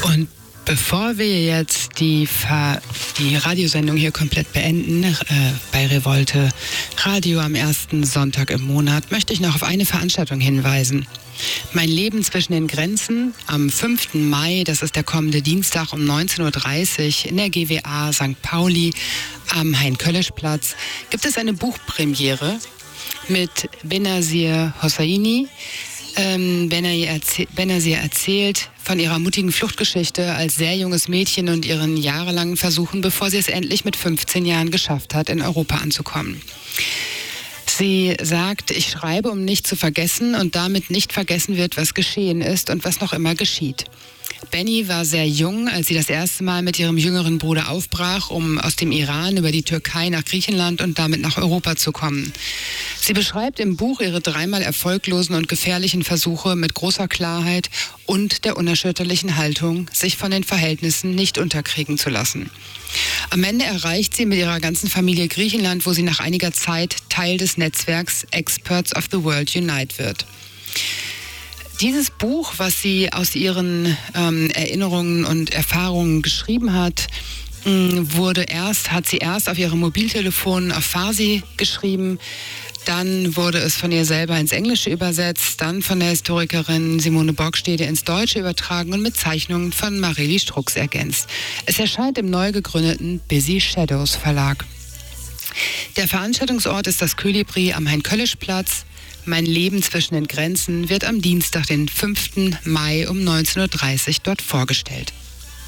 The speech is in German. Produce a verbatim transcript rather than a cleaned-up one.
Und bevor wir jetzt die, Ver- die Radiosendung hier komplett beenden, äh, bei Revolte Radio am ersten Sonntag im Monat, möchte ich noch auf eine Veranstaltung hinweisen. Mein Leben zwischen den Grenzen am fünften Mai, das ist der kommende Dienstag um neunzehn Uhr dreißig in der G W A Sankt Pauli am Hein-Köllesch-Platz, gibt es eine Buchpremiere mit Benazir Hosseini. Ähm, Benazir, erzäh- Benazir erzählt von ihrer mutigen Fluchtgeschichte als sehr junges Mädchen und ihren jahrelangen Versuchen, bevor sie es endlich mit fünfzehn Jahren geschafft hat, in Europa anzukommen. Sie sagt, ich schreibe, um nicht zu vergessen und damit nicht vergessen wird, was geschehen ist und was noch immer geschieht. Benny war sehr jung, als sie das erste Mal mit ihrem jüngeren Bruder aufbrach, um aus dem Iran über die Türkei nach Griechenland und damit nach Europa zu kommen. Sie beschreibt im Buch ihre dreimal erfolglosen und gefährlichen Versuche mit großer Klarheit und der unerschütterlichen Haltung, sich von den Verhältnissen nicht unterkriegen zu lassen. Am Ende erreicht sie mit ihrer ganzen Familie Griechenland, wo sie nach einiger Zeit Teil des Netzwerks Experts of the World Unite wird. Dieses Buch, was sie aus ihren ähm, Erinnerungen und Erfahrungen geschrieben hat, mh, wurde erst, hat sie erst auf ihrem Mobiltelefon auf Farsi geschrieben. Dann wurde es von ihr selber ins Englische übersetzt, dann von der Historikerin Simone Borgstede ins Deutsche übertragen und mit Zeichnungen von Mareli Strux ergänzt. Es erscheint im neu gegründeten Busy Shadows Verlag. Der Veranstaltungsort ist das Kölibri am Hein-Köllesch-Platz. Mein Leben zwischen den Grenzen wird am Dienstag, den fünften Mai um neunzehn Uhr dreißig dort vorgestellt.